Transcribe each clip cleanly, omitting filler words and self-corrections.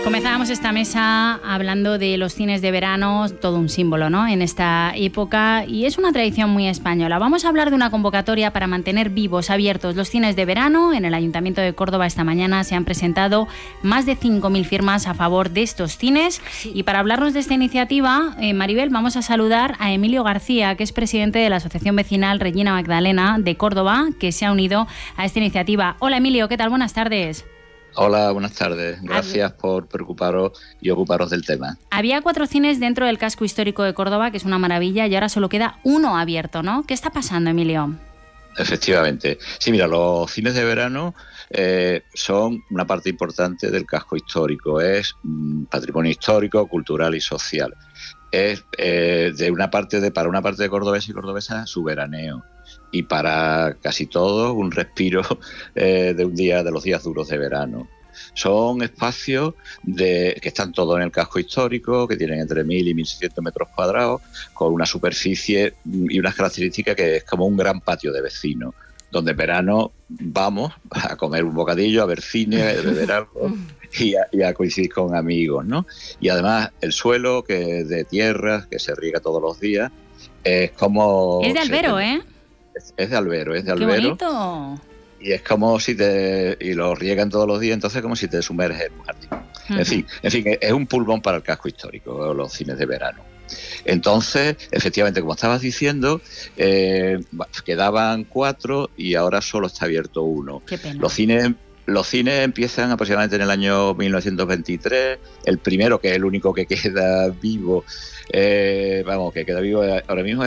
Comenzábamos esta mesa hablando de los cines de verano, todo un símbolo, ¿no?, en esta época, y es una tradición muy española. Vamos a hablar de una convocatoria para mantener vivos, abiertos los cines de verano. En el Ayuntamiento de Córdoba esta mañana se han presentado más de 5.000 firmas a favor de estos cines. Sí. Y para hablarnos de esta iniciativa, Maribel, vamos a saludar a Emilio García, que es presidente de la Asociación Vecinal Regina Magdalena de Córdoba, que se ha unido a esta iniciativa. Hola Emilio, ¿qué tal? Buenas tardes. Hola, buenas tardes. Gracias por preocuparos y ocuparos del tema. Había 4 cines dentro del casco histórico de Córdoba, que es una maravilla, y ahora solo queda uno abierto, ¿no? ¿Qué está pasando, Emilio? Efectivamente. Sí, mira, los cines de verano son una parte importante del casco histórico. Es patrimonio histórico, cultural y social. Es para una parte de cordobeses y cordobesas su veraneo. Y para casi todos un respiro de los días duros de verano. Son espacios que están todos en el casco histórico, que tienen entre 1.000 y 1.600 metros cuadrados, con una superficie y unas características que es como un gran patio de vecinos, donde en verano vamos a comer un bocadillo, a ver cine, a beber algo y a coincidir con amigos, ¿no? Y además el suelo, que es de tierra, que se riega todos los días, es como... Es de albero, Es de albero. ¡Qué bonito! Y es como y lo riegan todos los días, entonces es como si te sumerges en un jardín. Uh-huh. En fin, es un pulmón para el casco histórico, los cines de verano. Entonces, efectivamente, como estabas diciendo, quedaban 4 y ahora solo está abierto uno. Qué pena. Los cines empiezan aproximadamente en el año 1923. El primero, que es el único que queda vivo, que queda vivo ahora mismo,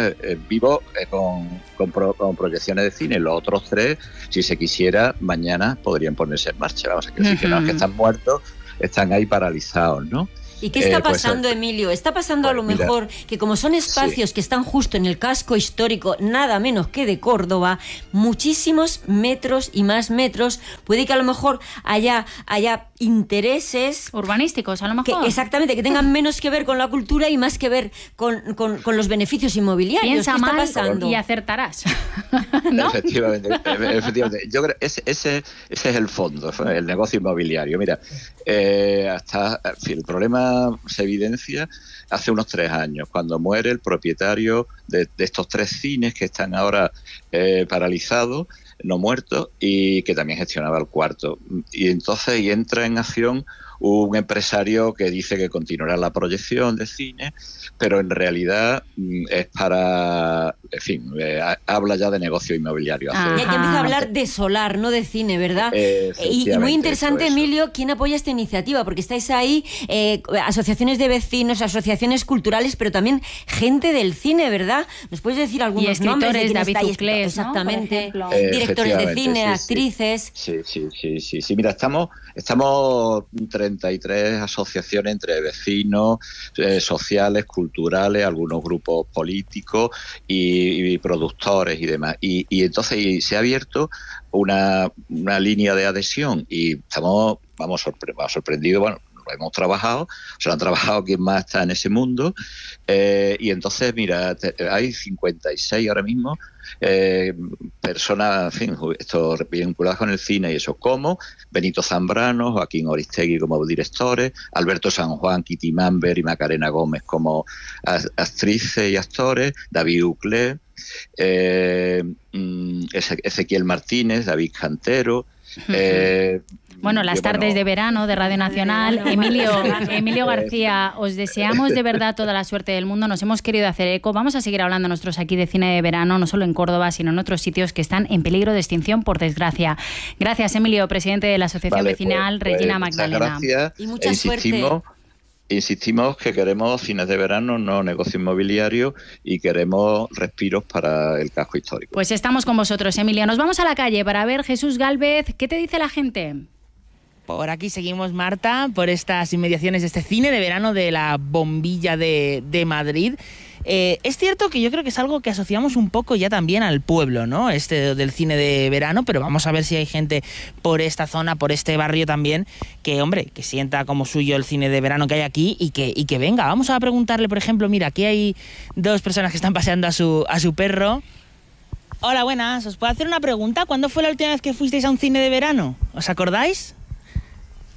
con proyecciones de cine. Los otros 3, si se quisiera, mañana podrían ponerse en marcha. Vamos a decir que los que están muertos están ahí paralizados, ¿no? ¿Y qué está pasando, Emilio? Está pasando a lo mejor que como son espacios que están justo en el casco histórico, nada menos que de Córdoba, muchísimos metros y más metros, puede que a lo mejor haya intereses urbanísticos, a lo mejor. Exactamente, que tengan menos que ver con la cultura y más que ver con los beneficios inmobiliarios. Piensa ¿Qué está mal pasando? Y acertarás. ¿No? Efectivamente. Yo creo que ese es el fondo, el negocio inmobiliario. Mira, el problema se evidencia hace unos 3 años, cuando muere el propietario de estos 3 cines que están ahora paralizados, no muertos, y que también gestionaba el cuarto. Y entonces entra en acción un empresario que dice que continuará la proyección de cine, pero en realidad es para... En fin, habla ya de negocio inmobiliario. Ya empieza a hablar de solar, no de cine, ¿verdad? Y muy interesante, Emilio, ¿quién apoya esta iniciativa? Porque estáis ahí, asociaciones de vecinos, asociaciones culturales, pero también gente del cine, ¿verdad? ¿Nos puedes decir algunos nombres de quién David estáis? Uclés, exactamente, ¿no? Directores de cine, actrices... Sí, mira, estamos 33 asociaciones entre vecinos, sociales, culturales, algunos grupos políticos y productores y demás. Y entonces se ha abierto una línea de adhesión y estamos, sorprendidos, bueno, lo hemos trabajado, se lo han trabajado quien más está en ese mundo, y entonces, mira, hay 56 ahora mismo personas, en fin, esto vinculadas con el cine y eso, como Benito Zambrano, Joaquín Oristegui como directores, Alberto San Juan, Kitty Mamber y Macarena Gómez como actrices y actores, David Uclés, Ezequiel Martínez, David Cantero, bueno, las tardes de verano de Radio Nacional. Emilio García, os deseamos de verdad toda la suerte del mundo. Nos hemos querido hacer eco. Vamos a seguir hablando nosotros aquí de cine de verano, no solo en Córdoba, sino en otros sitios que están en peligro de extinción, por desgracia. Gracias, Emilio, presidente de la Asociación Vecinal Regina Magdalena. Gracias. Y mucha suerte. Insistimos que queremos cines de verano, no negocio inmobiliario, y queremos respiros para el casco histórico. Pues estamos con vosotros, Emilio. Nos vamos a la calle para ver, Jesús Gálvez, ¿qué te dice la gente? Por aquí seguimos, Marta, por estas inmediaciones de este cine de verano de la Bombilla de Madrid. Es cierto que yo creo que es algo que asociamos un poco ya también al pueblo, ¿no? Del cine de verano, pero vamos a ver si hay gente por esta zona, por este barrio también, que, hombre, que sienta como suyo el cine de verano que hay aquí y que venga. Vamos a preguntarle, por ejemplo, mira, aquí hay 2 personas que están paseando a su perro. Hola, buenas, ¿os puedo hacer una pregunta? ¿Cuándo fue la última vez que fuisteis a un cine de verano? ¿Os acordáis?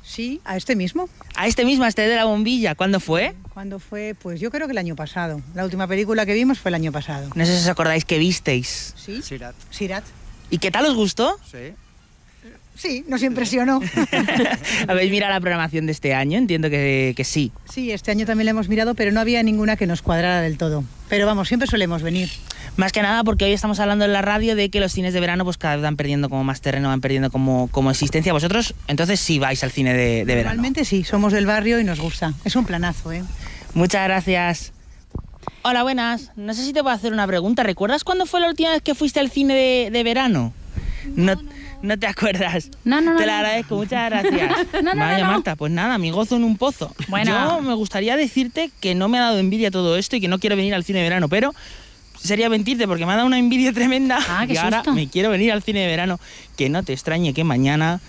Sí, a este mismo. A este mismo, a este de la bombilla. ¿Cuándo fue? ¿Cuándo fue? Pues yo creo que el año pasado. La última película que vimos fue el año pasado. No sé si os acordáis que visteis. ¿Sí? Sirat. ¿Y qué tal os gustó? Sí. Sí, nos impresionó. ¿Habéis mirado la programación de este año? Entiendo que sí. Sí, este año también la hemos mirado, pero no había ninguna que nos cuadrara del todo. Pero vamos, siempre solemos venir. Más que nada porque hoy estamos hablando en la radio de que los cines de verano pues cada vez van perdiendo como más terreno, van perdiendo como existencia. Vosotros entonces sí vais al cine de verano. Normalmente sí, somos del barrio y nos gusta. Es un planazo, ¿eh? Muchas gracias. Hola, buenas. No sé si te puedo hacer una pregunta. ¿Recuerdas cuándo fue la última vez que fuiste al cine de verano? No te acuerdas. No. Te lo agradezco, muchas gracias. Vaya, Marta, pues nada, mi gozo en un pozo. Bueno. Yo me gustaría decirte que no me ha dado envidia todo esto y que no quiero venir al cine de verano, pero sería mentirte porque me ha dado una envidia tremenda qué y ahora susto. me quiero venir al cine de verano. Que no te extrañe que mañana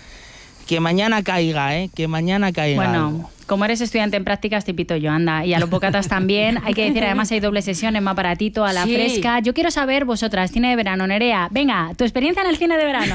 caiga, que mañana caiga. Bueno, algo. como eres estudiante en prácticas, te pito yo, anda. Y a los bocatas también. Hay que decir, además hay doble sesión, es más baratito, a la Sí. fresca. Yo quiero saber, vosotras, cine de verano, Nerea, venga, tu experiencia en el cine de verano.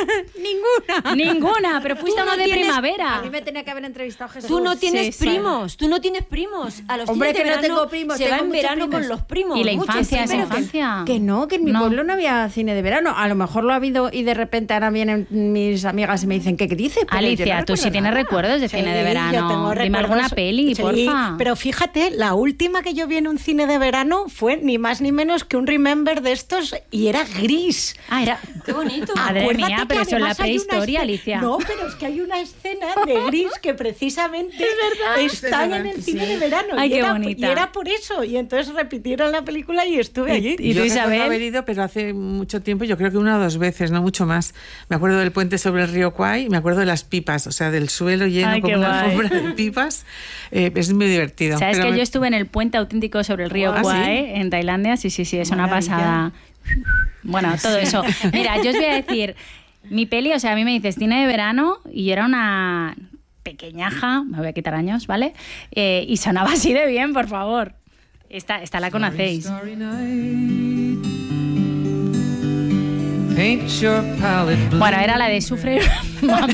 Ninguna, pero fuiste a Tú uno no de tienes- primavera. A mí me tenía que haber entrevistado Jesús. Tú no tienes Sí, primos, tú no tienes primos. A los Hombre, cines de que no verano tengo primos, se tengo va en muchos verano primos. con los primos. Y la muchos infancia, esa primos. infancia. Que no, que en mi No. pueblo no había cine de verano. A lo mejor lo ha habido y de repente ahora vienen mis amigas y me dicen, ¿qué dices? Pero yo Alicia, no tú sí recuerdo tienes nada. recuerdos de cine de Sí, verano. yo tengo Dime recuerdos. alguna peli, Sí, porfa. pero fíjate, la última que yo vi en un cine de verano fue ni más ni menos que un Remember de estos y era Gris. Era... Qué bonito. Madre Acuérdate mía, que pero eso es la además hay una prehistoria, escena- Alicia. No, pero es que hay una escena de Gris que precisamente están en el cine de verano. Ay, y qué era, bonita. Y era por eso. Y entonces repitieron la película y estuve allí. ¿Y tú, Yo Isabel? recuerdo haber ido, pero hace mucho tiempo, yo creo que una o dos veces, no mucho más. Me acuerdo del puente sobre el río Kwai y me acuerdo de las pipas, o sea, del suelo lleno Ay, como qué una guay. alfombra de pipas. Es muy divertido. ¿Sabes Pero que me- yo estuve en el puente auténtico sobre el río ¿Ah, Kwai, en Tailandia? Sí, es una Maravilla. pasada. Bueno, todo eso. Mira, yo os voy a decir, mi peli, o sea, a mí me dices cine de verano y yo era una pequeñaja, me voy a quitar años, ¿vale? Y sonaba así de bien, por favor. Esta la conocéis. Bueno, era la de Sufre Mamón.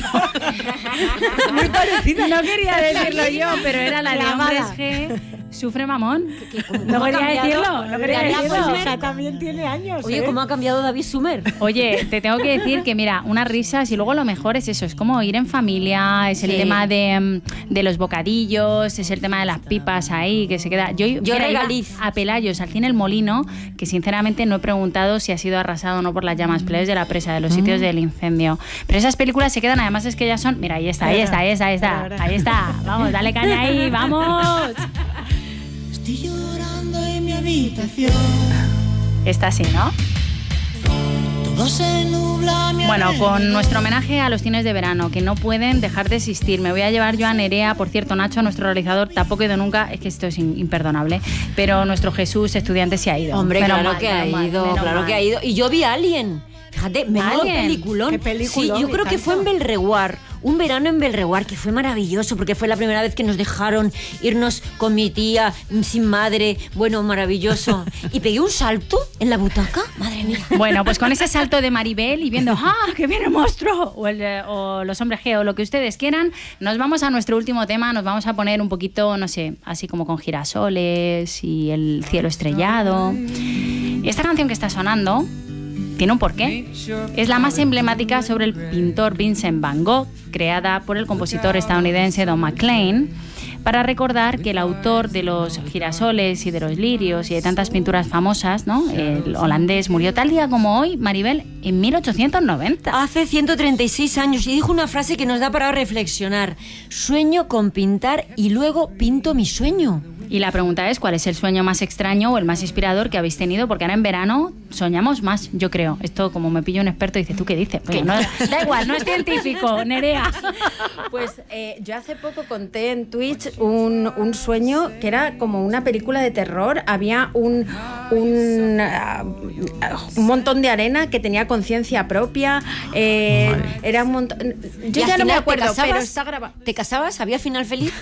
Muy parecida. No quería decirlo yo, pero era la de Hombres G. Sufre Mamón. No quería decirlo, no quería decirlo. Esa también tiene años. Oye, ¿cómo ha cambiado David Sumer? Oye, te tengo que decir que, mira, unas risas y luego lo mejor es eso, es como ir en familia, es el Sí. tema de los bocadillos, es el tema de las pipas ahí, que se queda... Yo mira, iba regaliz. a Pelayos, al cine El Molino, que sinceramente no he preguntado si ha sido arrasado o no por las llamas, pero es de la presa, de los sitios del incendio. Pero esas películas se quedan, además es que ya son... Mira, ahí está, vamos, dale caña ahí, vamos. Estoy llorando en mi habitación. Está así, ¿no? Todo se nubla a mi Bueno, con alrededor. nuestro homenaje a los cines de verano, que no pueden dejar de existir. Me voy a llevar yo a Nerea, por cierto, Nacho, nuestro realizador, tampoco ha ido nunca, es que esto es imperdonable, pero nuestro Jesús, estudiante, se ha ido. Hombre, Menos claro mal, que ha menos mal, ido, menos claro mal. que ha ido. Y yo vi Alien. Fíjate, menudo Alien. peliculón. Qué peliculón, Sí, yo y creo que tanto. fue en Belreguard, un verano en Belreguard, que fue maravilloso, porque fue la primera vez que nos dejaron irnos con mi tía, sin madre, bueno, maravilloso. Y pegué un salto en la butaca, madre mía. Bueno, pues con ese salto de Maribel y viendo, ¡ah, que viene el monstruo! O los hombres G o lo que ustedes quieran, nos vamos a nuestro último tema, nos vamos a poner un poquito, no sé, así como con girasoles y el cielo estrellado. Esta canción que está sonando tiene un porqué. Es la más emblemática sobre el pintor Vincent Van Gogh, creada por el compositor estadounidense Don McLean, para recordar que el autor de los girasoles y de los lirios y de tantas pinturas famosas, ¿no?, el holandés, murió tal día como hoy, Maribel, en 1890. Hace 136 años y dijo una frase que nos da para reflexionar. Sueño con pintar y luego pinto mi sueño. Y la pregunta es, ¿cuál es el sueño más extraño o el más inspirador que habéis tenido? Porque ahora en verano soñamos más, yo creo. Esto, como me pillo un experto, dice, ¿tú qué dices? Pues no, da igual, no es científico, Nerea. Pues yo hace poco conté en Twitch veces un sueño que era como una película de terror. Había un montón de arena que tenía conciencia propia. Era un montón. Yo ya no me acuerdo, pero está grabado. ¿Te casabas? ¿Había final feliz?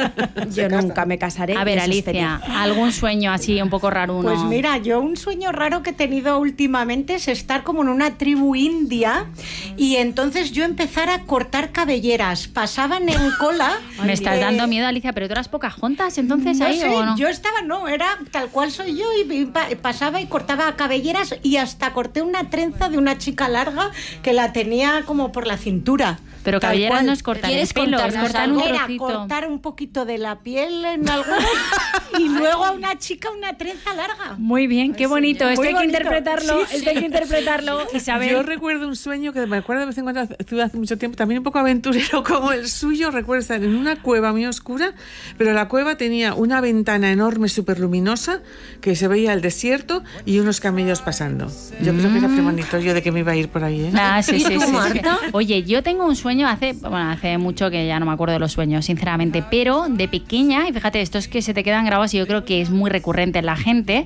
Yo nunca me casaré. A ver, Alicia, ¿algún sueño así un poco raro? Pues mira, yo un sueño raro que he tenido últimamente es estar como en una tribu india y entonces yo empezar a cortar cabelleras. Pasaban en cola. Me estás dando miedo, Alicia, pero tú eras Pocahontas entonces No ahí, sé, ¿o no? yo estaba, era tal cual soy yo y pasaba y cortaba cabelleras y hasta corté una trenza de una chica larga que la tenía como por la cintura. Pero Tal cabelleras cual. no es cortar el ¿Quieres pelo, es contarnos cortar un algo? Era trocito. cortar un poquito de la piel en algunos y luego a una chica una trenza larga. Muy bien, qué bonito. Muy Esto hay que bonito. interpretarlo. Sí, Esto hay que interpretarlo, Isabel. Yo recuerdo un sueño que me acuerdo de vez en cuando, estuve hace mucho tiempo, también un poco aventurero como el suyo. Recuerdo estar en una cueva muy oscura, pero la cueva tenía una ventana enorme, súper luminosa, que se veía el desierto y unos camellos pasando. Yo creo que era premonitorio de que me iba a ir por ahí, ¿eh? Ah, sí, ¿Y sí, tú, sí. Marta? Oye, yo tengo un sueño hace mucho que ya no me acuerdo de los sueños, sinceramente, pero de pequeña, y fíjate, estos que se te quedan grabados y yo creo que es muy recurrente en la gente,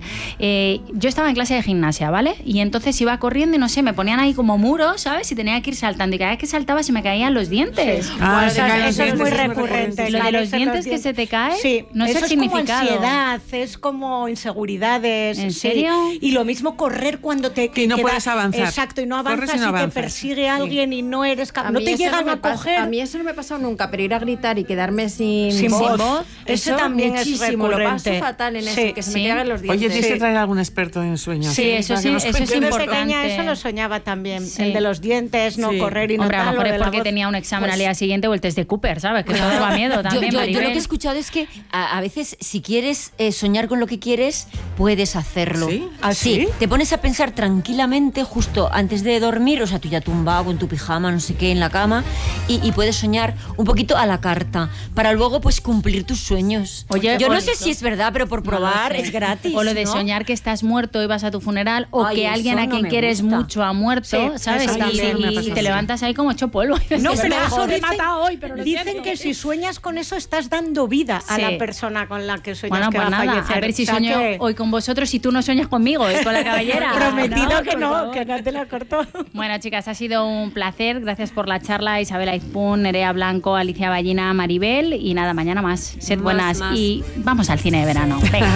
yo estaba en clase de gimnasia, ¿vale? Y entonces iba corriendo y no sé, me ponían ahí como muros, ¿sabes? Y tenía que ir saltando y cada vez que saltaba se me caían los dientes. Ah, se caen los eso es dientes, muy es muy recurrente. Lo de los Caerse dientes que se te cae, sí, no sé eso el es significado. como ansiedad, es como inseguridades. ¿En sí. serio? Y lo mismo correr cuando te Que no puedes avanzar. Exacto, y no Corres avanzas y no y te avanzas. persigue alguien y no eres capaz. A No mí te eso llegan me a coger. A mí eso no me ha pasado nunca, pero ir a gritar y quedarme sin voz. eso Ese también es muchísimo. Lo paso recurrente. fatal en Sí, eso, que se me sí. quedan los dientes. Oye, tienes Sí. que traer algún experto en sueños. Sí, eso para sí, que nos eso es cuente. Yo de importante. pequeña eso lo soñaba también. Sí. El de los dientes, no Sí. correr y no Hombre, a lo tal, mejor lo es de la porque voz. tenía un examen Pues al día siguiente o el test de Cooper, ¿sabes? Que eso daba miedo también, Yo lo que Maribel. he escuchado es que a veces si quieres soñar con lo que quieres, puedes hacerlo. ¿Sí? ¿Ah, sí? Te pones a pensar tranquilamente justo antes de dormir, o sea, tú ya tumbado con tu pijama, no sé qué, en la cama, y puedes soñar un poquito a la carta, para luego pues cumplir tus sueños. Oye, yo no o- sé si es verdad, pero por probar No lo sé. es gratis. O lo de ¿no? soñar que estás muerto y vas a tu funeral, o Ay, que eso alguien a no quien me quieres gusta. mucho ha muerto, Sí, ¿sabes? eso también me ha Y pasado. te levantas ahí como hecho polvo. Y dices, No, "Es pero mejor, eso me he dicen, matado hoy, pero lo dicen siento". que si sueñas con eso estás dando vida a Sí. la persona con la que sueñas Bueno, que pues va a nada, fallecer. a ver si O sea sueño que- hoy con vosotros y tú no sueñas conmigo y con la cabellera. Prometido No, que por no, favor. que no te la cortó. Bueno, chicas, ha sido un placer. Gracias por la charla, Isabel Aizpún, Nerea Blanco, Alicia Ballina, Maribel. Y nada, mañana más. Sed Más, buenas. más. Y vamos al cine de verano. Venga.